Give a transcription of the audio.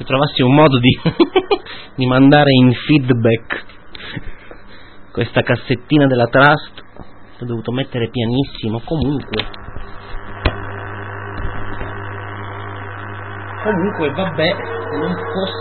trovassi un modo di di mandare in feedback questa cassettina della Trust, l'ho dovuto mettere pianissimo. Comunque vabbè, non posso